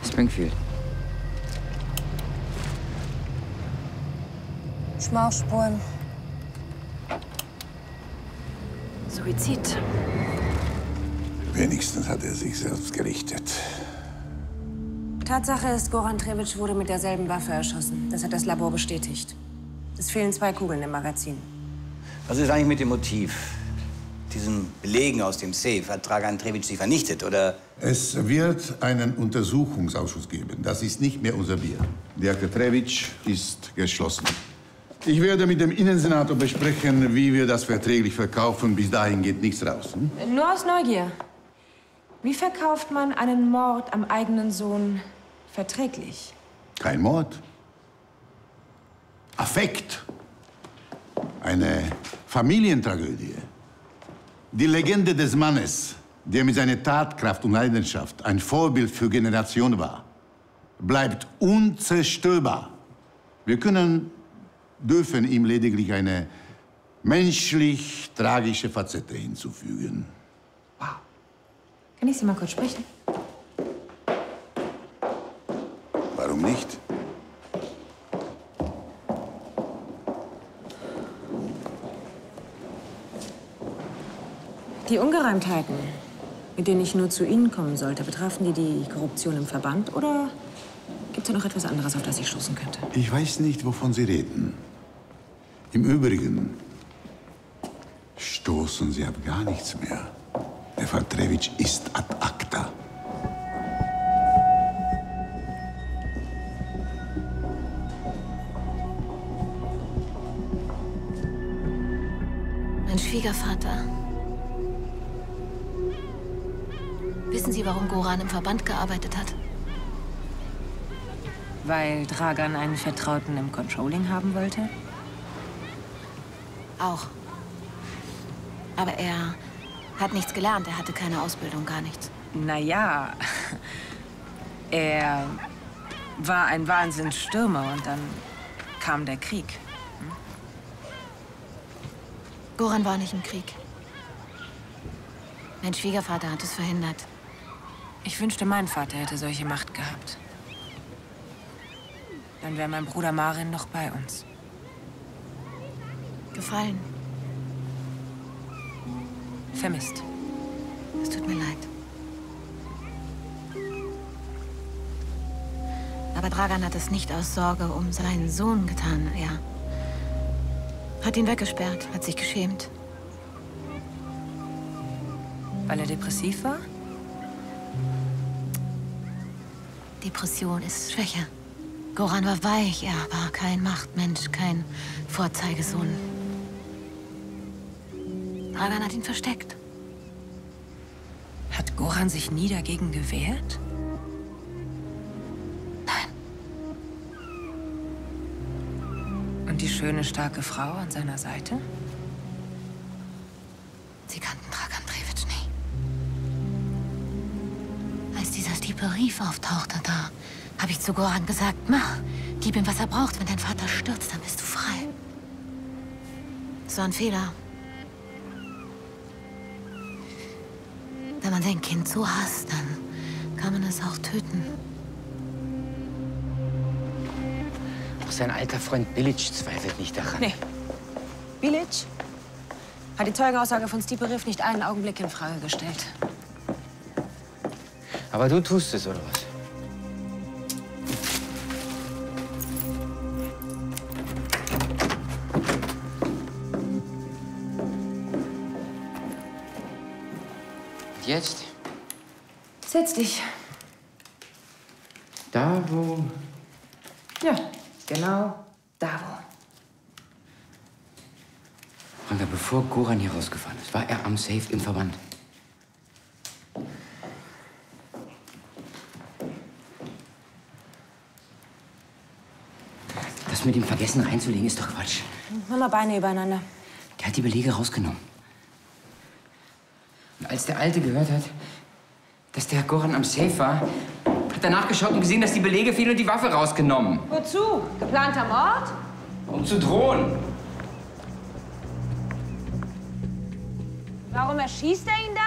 Springfield. Schmauchspuren. Suizid. Wenigstens hat er sich selbst gerichtet. Tatsache ist, Goran Trevic wurde mit derselben Waffe erschossen. Das hat das Labor bestätigt. Es fehlen 2 Kugeln im Magazin. Was ist eigentlich mit dem Motiv? Diesen Belegen aus dem Safe, hat Dragan Trevic sie vernichtet, oder? Es wird einen Untersuchungsausschuss geben. Das ist nicht mehr unser Bier. Der Akte Trevic ist geschlossen. Ich werde mit dem Innensenator besprechen, wie wir das verträglich verkaufen. Bis dahin geht nichts raus. Hm? Nur aus Neugier. Wie verkauft man einen Mord am eigenen Sohn verträglich? Kein Mord. Affekt. Eine Familientragödie. Die Legende des Mannes, der mit seiner Tatkraft und Leidenschaft ein Vorbild für Generationen war, bleibt unzerstörbar. Wir dürfen ihm lediglich eine menschlich tragische Facette hinzufügen. Wow. Kann ich Sie mal kurz sprechen? Warum nicht? Die Ungereimtheiten, mit denen ich nur zu Ihnen kommen sollte, betrafen die Korruption im Verband oder gibt es da noch etwas anderes, auf das ich stoßen könnte? Ich weiß nicht, wovon Sie reden. Im Übrigen stoßen Sie ab gar nichts mehr. Der Fall Trevic ist ad acta. Mein Schwiegervater. Wissen Sie, warum Goran im Verband gearbeitet hat? Weil Dragan einen Vertrauten im Controlling haben wollte? Auch. Aber er hat nichts gelernt. Er hatte keine Ausbildung, gar nichts. Naja, er war ein Wahnsinnsstürmer und dann kam der Krieg. Goran war nicht im Krieg. Mein Schwiegervater hat es verhindert. Ich wünschte, mein Vater hätte solche Macht gehabt. Dann wäre mein Bruder Marin noch bei uns. Gefallen. Vermisst. Es tut mir leid. Aber Dragan hat es nicht aus Sorge um seinen Sohn getan. Er hat ihn weggesperrt, hat sich geschämt. Weil er depressiv war? Depression ist Schwäche. Goran war weich, er war kein Machtmensch, kein Vorzeigesohn. Dragan hat ihn versteckt. Hat Goran sich nie dagegen gewehrt? Nein. Und die schöne, starke Frau an seiner Seite? Sie kannten Dragan Trevic nie. Als dieser Brief auftauchte, da habe ich zu Goran gesagt, mach, gib ihm, was er braucht. Wenn dein Vater stürzt, dann bist du frei. Es war ein Fehler. Wenn man sein Kind so hasst, dann kann man es auch töten. Auch sein alter Freund Bilic zweifelt nicht daran. Nee. Bilic hat die Zeugenaussage von Stipe nicht einen Augenblick in Frage gestellt. Aber du tust es, oder was? Und jetzt? Setz dich. Da, wo... Ja, genau da, wo. Ranga, bevor Goran hier rausgefahren ist, war er am Safe im Verband. Das mit ihm vergessen reinzulegen, ist doch Quatsch. Mach mal Beine übereinander. Der hat die Belege rausgenommen. Und als der Alte gehört hat, dass der Goran am Safe war, hat er nachgeschaut und gesehen, dass die Belege fehlen und die Waffe rausgenommen. Wozu? Geplanter Mord? Um zu drohen. Warum erschießt er ihn dann?